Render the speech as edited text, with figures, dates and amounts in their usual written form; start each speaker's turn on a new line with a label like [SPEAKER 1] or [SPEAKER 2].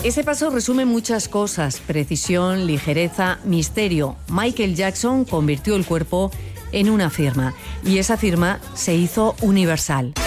[SPEAKER 1] Ese paso resume muchas cosas: precisión, ligereza, misterio. Michael Jackson convirtió el cuerpo en una firma, y esa firma se hizo universal.